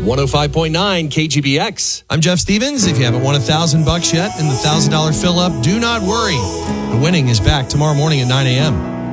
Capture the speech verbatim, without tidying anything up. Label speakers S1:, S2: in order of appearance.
S1: one oh five point nine K G B X.
S2: I'm Jeff Stevens. If you haven't won a thousand bucks yet in the thousand dollar fill up, do not worry. The winning is back tomorrow morning at nine a.m.